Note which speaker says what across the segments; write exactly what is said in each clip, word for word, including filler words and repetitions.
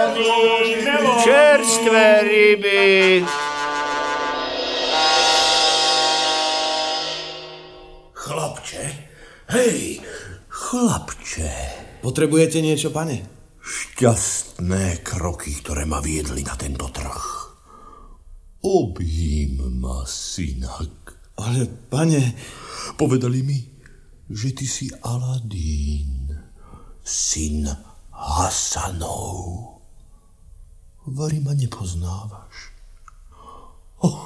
Speaker 1: čerstvé ryby.
Speaker 2: Chlapče, hej, chlapče.
Speaker 3: Potrebujete niečo, pane?
Speaker 2: Šťastné kroky, ktoré ma viedli na tento trh. Objím ma, synak.
Speaker 3: Ale, pane...
Speaker 2: Povedali mi, že ty si Aladín, syn Hasanov. Vari ma nepoznávaš. Oh,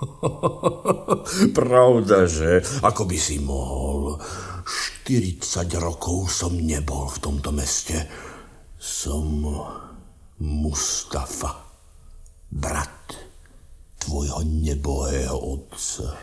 Speaker 2: pravda, že? Ako by si mohol? štyridsať rokov som nebol v tomto meste. Som Mustafa, brat tvojho nebohého otca.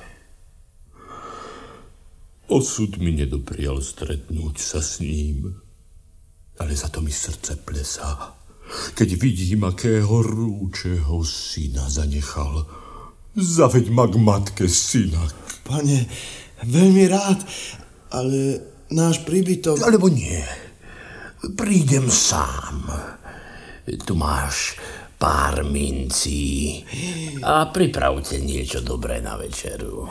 Speaker 2: Osud mi nedoprial stretnúť sa s ním, ale za to mi srdce plesá, keď vidím, akého rúčeho syna zanechal. Zaveď ma k matke, synak.
Speaker 3: Pane, veľmi rád, ale náš príbytok...
Speaker 2: Alebo nie. Prídem sám. Tu máš pár mincí a pripravte niečo dobré na večeru.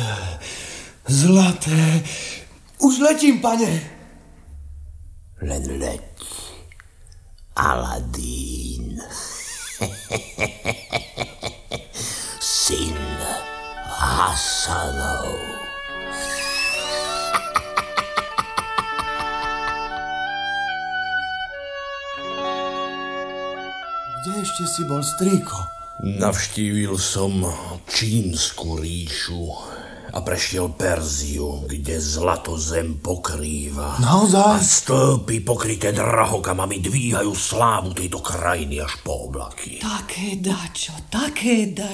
Speaker 3: Zlaté. Už letím, pane.
Speaker 2: Len leď, Aladín. Syn Hasanov.
Speaker 3: Kde ešte si bol, strýko?
Speaker 2: Navštívil som Čínsku ríšu a prešiel Perziu, kde zlato zem pokrýva.
Speaker 3: Naozaj?
Speaker 2: A stĺpy pokryté drahokami dvíhajú slávu tejto krajiny až po oblaky.
Speaker 4: Také dačo, také dačo.